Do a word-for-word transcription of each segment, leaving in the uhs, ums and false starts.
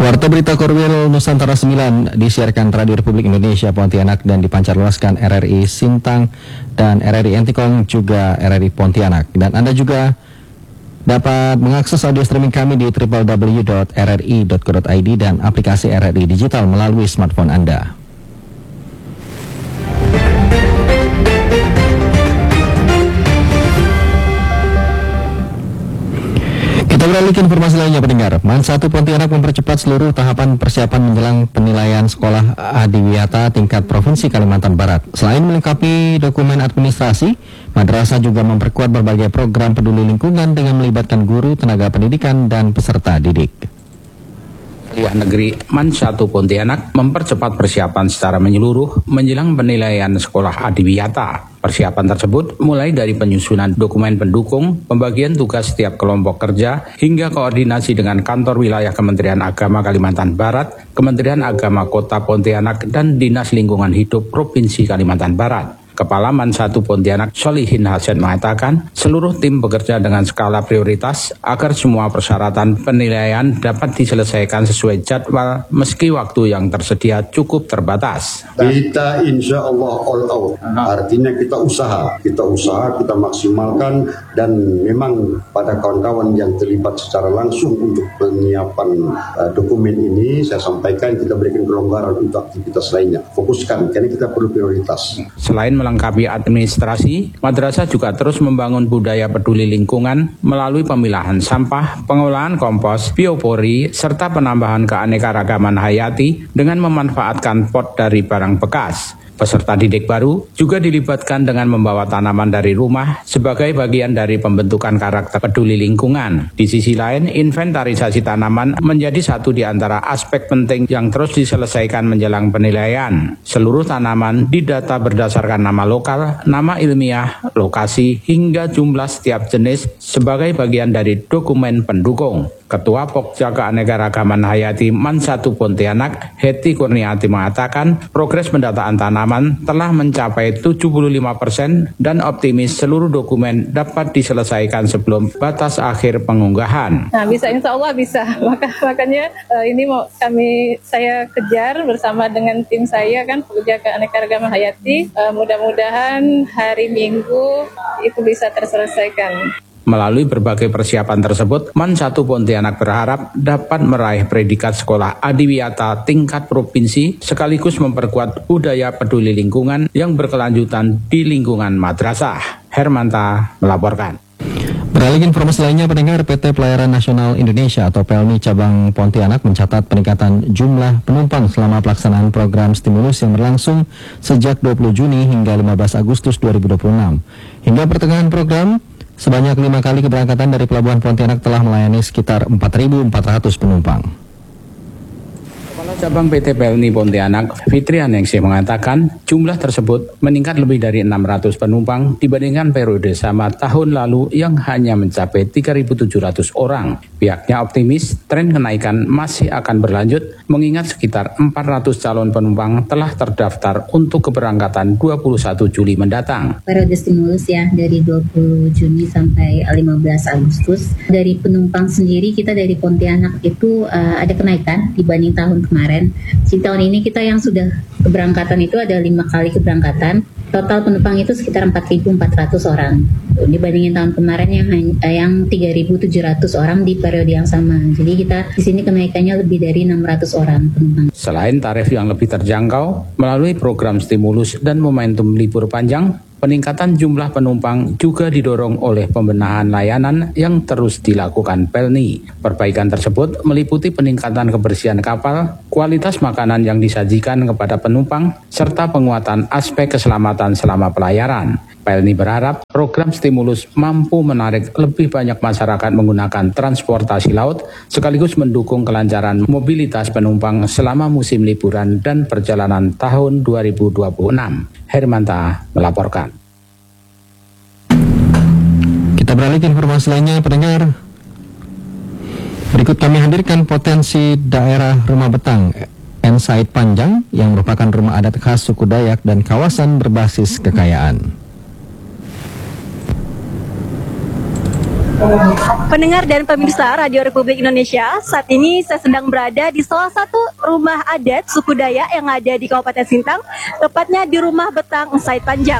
Warta Berita Korwil Nusantara sembilan disiarkan Radio Republik Indonesia Pontianak dan dipancarluaskan R R I Sintang dan R R I Entikong juga R R I Pontianak. Dan Anda juga dapat mengakses audio streaming kami di w w w dot r r i dot co dot i d dan aplikasi R R I Digital melalui smartphone Anda. Kita beralih ke informasi lainnya, pendengar. Man satu Pontianak mempercepat seluruh tahapan persiapan menjelang penilaian sekolah adiwiyata tingkat Provinsi Kalimantan Barat. Selain melengkapi dokumen administrasi, madrasah juga memperkuat berbagai program peduli lingkungan dengan melibatkan guru, tenaga pendidikan, dan peserta didik. Kuliah Negeri Man satu Pontianak mempercepat persiapan secara menyeluruh menjelang penilaian sekolah adiwiyata. Persiapan tersebut mulai dari penyusunan dokumen pendukung, pembagian tugas setiap kelompok kerja, hingga koordinasi dengan kantor wilayah Kementerian Agama Kalimantan Barat, Kementerian Agama Kota Pontianak, dan Dinas Lingkungan Hidup Provinsi Kalimantan Barat. Kepala Man satu Pontianak Solihin Hasan mengatakan seluruh tim bekerja dengan skala prioritas agar semua persyaratan penilaian dapat diselesaikan sesuai jadwal meski waktu yang tersedia cukup terbatas. Kita insya Allah all out, artinya kita usaha, kita usaha, kita maksimalkan, dan memang pada kawan-kawan yang terlibat secara langsung untuk penyiapan uh, dokumen ini, saya sampaikan kita berikan kelonggaran untuk aktivitas lainnya. Fokuskan, karena kita perlu prioritas. Selain melengkapi administrasi, madrasah juga terus membangun budaya peduli lingkungan melalui pemilahan sampah, pengolahan kompos, biopori, serta penambahan keanekaragaman hayati dengan memanfaatkan pot dari barang bekas. Peserta didik baru juga dilibatkan dengan membawa tanaman dari rumah sebagai bagian dari pembentukan karakter peduli lingkungan. Di sisi lain, inventarisasi tanaman menjadi satu di antara aspek penting yang terus diselesaikan menjelang penilaian. Seluruh tanaman didata berdasarkan nama lokal, nama ilmiah, lokasi, hingga jumlah setiap jenis sebagai bagian dari dokumen pendukung. Ketua Pokja Keanekaragaman Hayati Man satu Pontianak, Heti Kurniati mengatakan progres pendataan tanaman telah mencapai tujuh puluh lima persen dan optimis seluruh dokumen dapat diselesaikan sebelum batas akhir pengunggahan. Nah, bisa, insya Allah bisa. Maka makanya uh, ini mau kami saya kejar bersama dengan tim saya kan Pokja Keanekaragaman Hayati. Uh, mudah-mudahan hari Minggu itu bisa terselesaikan. Melalui berbagai persiapan tersebut, Man satu Pontianak berharap dapat meraih predikat sekolah adiwiyata tingkat provinsi sekaligus memperkuat budaya peduli lingkungan yang berkelanjutan di lingkungan madrasah. Hermanta melaporkan. Beralih informasi lainnya, pendengar, P T Pelayaran Nasional Indonesia atau P L N I Cabang Pontianak mencatat peningkatan jumlah penumpang selama pelaksanaan program stimulus yang berlangsung sejak dua puluh Juni hingga lima belas Agustus dua ribu dua puluh enam. Hingga pertengahan program, sebanyak lima kali keberangkatan dari Pelabuhan Pontianak telah melayani sekitar empat ribu empat ratus penumpang. Kepala Cabang P T P L N I Pontianak, Fitri Aningsih mengatakan jumlah tersebut meningkat lebih dari enam ratus penumpang dibandingkan periode sama tahun lalu yang hanya mencapai tiga ribu tujuh ratus orang. Pihaknya optimis tren kenaikan masih akan berlanjut mengingat sekitar empat ratus calon penumpang telah terdaftar untuk keberangkatan dua puluh satu Juli mendatang. Periode stimulus ya dari dua puluh Juni sampai lima belas Agustus. Dari penumpang sendiri kita dari Pontianak itu uh, ada kenaikan dibanding tahun kemarin. Di tahun ini kita yang sudah keberangkatan itu ada lima kali keberangkatan. Total penumpang itu sekitar empat ribu empat ratus orang. Dibandingin tahun kemarin yang yang tiga ribu tujuh ratus orang di periode yang sama. Jadi kita di sini kenaikannya lebih dari enam ratus orang penumpang. Selain tarif yang lebih terjangkau, melalui program stimulus dan momentum libur panjang, peningkatan jumlah penumpang juga didorong oleh pembenahan layanan yang terus dilakukan P L N I. Perbaikan tersebut meliputi peningkatan kebersihan kapal, kualitas makanan yang disajikan kepada penumpang, serta penguatan aspek keselamatan selama pelayaran. P L N I berharap program stimulus mampu menarik lebih banyak masyarakat menggunakan transportasi laut, sekaligus mendukung kelancaran mobilitas penumpang selama musim liburan dan perjalanan tahun dua ribu dua puluh enam. Hermanta melaporkan. Kita beralih ke informasi lainnya, pendengar. Berikut kami hadirkan potensi daerah Rumah Betang Ensaid Panjang yang merupakan rumah adat khas suku Dayak dan kawasan berbasis kekayaan. Pendengar dan pemirsa Radio Republik Indonesia, saat ini saya sedang berada di salah satu rumah adat suku Dayak yang ada di Kabupaten Sintang, tepatnya di Rumah Betang Said Panjang.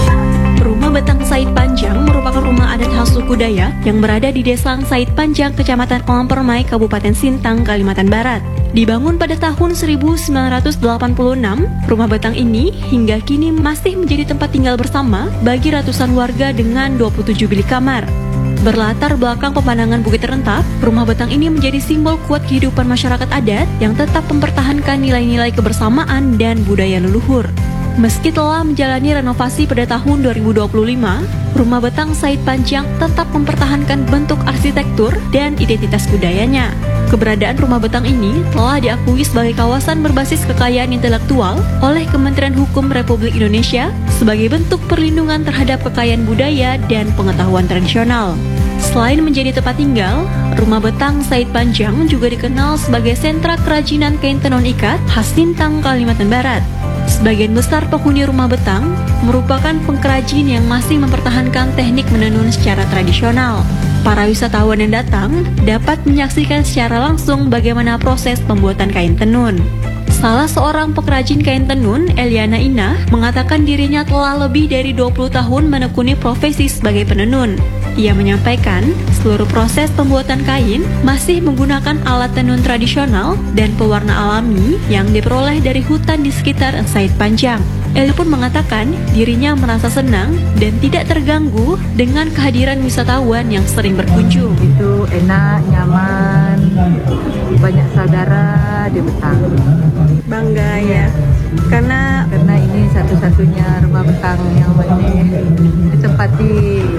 Rumah Betang Said Panjang merupakan rumah adat khas suku Dayak yang berada di Desa Said Panjang, Kecamatan Ongpermai, Kabupaten Sintang, Kalimantan Barat. Dibangun pada tahun seribu sembilan ratus delapan puluh enam, rumah Betang ini hingga kini masih menjadi tempat tinggal bersama bagi ratusan warga dengan dua puluh tujuh bilik kamar. Berlatar belakang pemandangan Bukit Terentap, rumah Betang ini menjadi simbol kuat kehidupan masyarakat adat yang tetap mempertahankan nilai-nilai kebersamaan dan budaya leluhur. Meski telah menjalani renovasi pada tahun dua ribu dua puluh lima, rumah Betang Said Panjang tetap mempertahankan bentuk arsitektur dan identitas budayanya. Keberadaan rumah Betang ini telah diakui sebagai kawasan berbasis kekayaan intelektual oleh Kementerian Hukum Republik Indonesia sebagai bentuk perlindungan terhadap kekayaan budaya dan pengetahuan tradisional. Selain menjadi tempat tinggal, rumah Betang Said Panjang juga dikenal sebagai sentra kerajinan kain tenun ikat khas Sintang, Kalimantan Barat. Sebagian besar penghuni rumah Betang merupakan pengkerajin yang masih mempertahankan teknik menenun secara tradisional. Para wisatawan yang datang dapat menyaksikan secara langsung bagaimana proses pembuatan kain tenun. Salah seorang pengrajin kain tenun, Eliana Inah, mengatakan dirinya telah lebih dari dua puluh tahun menekuni profesi sebagai penenun. Ia menyampaikan, seluruh proses pembuatan kain masih menggunakan alat tenun tradisional dan pewarna alami yang diperoleh dari hutan di sekitar Said Panjang. Eli pun mengatakan dirinya merasa senang dan tidak terganggu dengan kehadiran wisatawan yang sering berkunjung. Itu enak, nyaman, banyak saudara di Betang. Bangga ya, karena karena ini satu-satunya rumah Betang yang masih ditempati.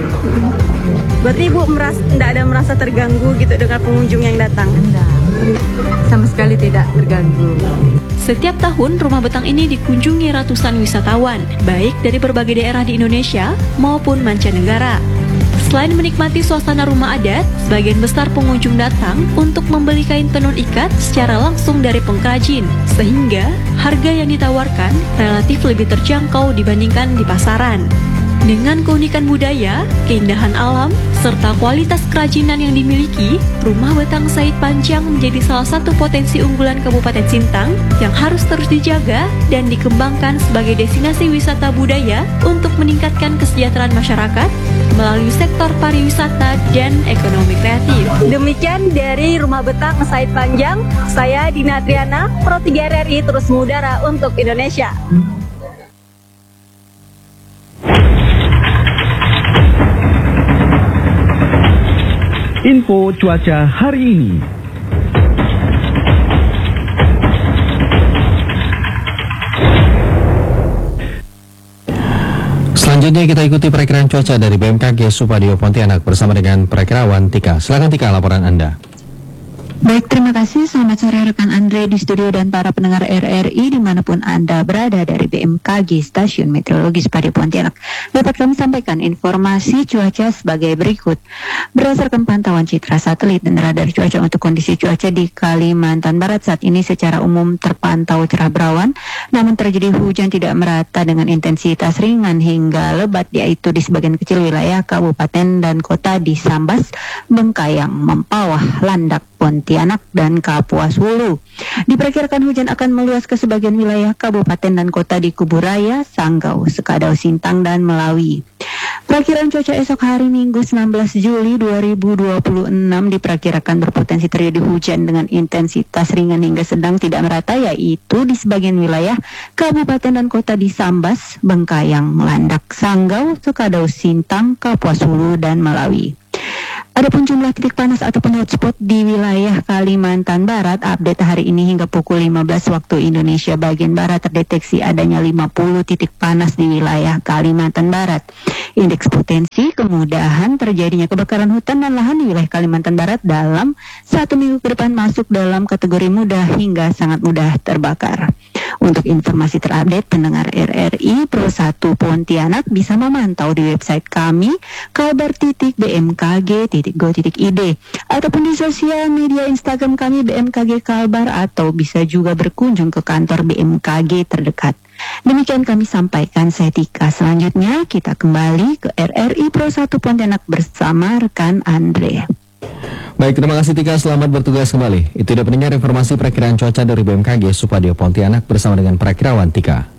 Berarti Ibu merasa, tidak ada merasa terganggu gitu dengan pengunjung yang datang? Tidak, sama sekali tidak terganggu. Setiap tahun rumah Betang ini dikunjungi ratusan wisatawan, baik dari berbagai daerah di Indonesia maupun mancanegara. Selain menikmati suasana rumah adat, sebagian besar pengunjung datang untuk membeli kain tenun ikat secara langsung dari pengrajin, sehingga harga yang ditawarkan relatif lebih terjangkau dibandingkan di pasaran. Dengan keunikan budaya, keindahan alam, serta kualitas kerajinan yang dimiliki, rumah Betang Said Panjang menjadi salah satu potensi unggulan Kabupaten Sintang yang harus terus dijaga dan dikembangkan sebagai destinasi wisata budaya untuk meningkatkan kesejahteraan masyarakat melalui sektor pariwisata dan ekonomi kreatif. Demikian dari rumah Betang Said Panjang, saya Dina Triana, Pro tiga R R I terus mengudara untuk Indonesia. Info cuaca hari ini. Selanjutnya kita ikuti perakiraan cuaca dari B M K G Supadio Pontianak bersama dengan perakirawan Tika. Silakan Tika, laporan Anda. Baik, terima kasih. Selamat sore rekan Andre di studio dan para pendengar R R I dimanapun Anda berada dari B M K G Stasiun Meteorologi Supadio Pontianak. Dapat kami sampaikan informasi cuaca sebagai berikut. Berdasarkan pantauan citra satelit dan radar cuaca untuk kondisi cuaca di Kalimantan Barat saat ini secara umum terpantau cerah berawan, namun terjadi hujan tidak merata dengan intensitas ringan hingga lebat, yaitu di sebagian kecil wilayah kabupaten dan kota di Sambas, Bengkayang, Mempawah, Landak, Pontianak, dan Kapuas Hulu. Diperkirakan hujan akan meluas ke sebagian wilayah kabupaten dan kota di Kuburaya, Sanggau, Sekadau, Sintang, dan Melawi. Perakiraan cuaca esok hari Minggu sembilan belas Juli dua ribu dua puluh enam diperkirakan berpotensi terjadi hujan dengan intensitas ringan hingga sedang tidak merata, yaitu di sebagian wilayah kabupaten dan kota di Sambas, Bengkayang, Landak, Sanggau, Sekadau, Sintang, Kapuas Hulu, dan Melawi. Adapun jumlah titik panas ataupun hotspot di wilayah Kalimantan Barat, update hari ini hingga pukul lima belas waktu Indonesia bagian Barat terdeteksi adanya lima puluh titik panas di wilayah Kalimantan Barat. Indeks potensi kemudahan terjadinya kebakaran hutan dan lahan di wilayah Kalimantan Barat dalam satu minggu ke depan masuk dalam kategori mudah hingga sangat mudah terbakar. Untuk informasi terupdate, pendengar R R I Pro satu Pontianak bisa memantau di website kami kabar titik b m k g titik titik go titik i d ataupun di sosial media Instagram kami B M K G Kalbar, atau bisa juga berkunjung ke kantor B M K G terdekat. Demikian kami sampaikan, saya Tika. Selanjutnya kita kembali ke R R I Pro satu Pontianak bersama rekan Andre. Baik, terima kasih Tika, selamat bertugas kembali. Itu dia pendengar informasi perakiraan cuaca dari B M K G Supadio Pontianak bersama dengan perakirawan Tika.